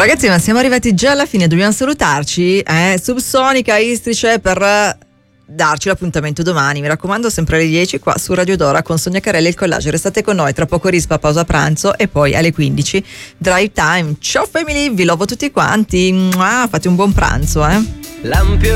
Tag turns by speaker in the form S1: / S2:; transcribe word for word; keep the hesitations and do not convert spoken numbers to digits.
S1: Ragazzi, ma siamo arrivati già alla fine, dobbiamo salutarci. Eh? Subsonica Istrice per darci l'appuntamento domani. Mi raccomando, sempre alle dieci qua su Radio Dora con Sonia Carelli e il Collage. Restate con noi, tra poco Rispa, pausa pranzo e poi alle quindici Drive Time. Ciao family, vi lovo tutti quanti. Mua, fate un buon pranzo, eh.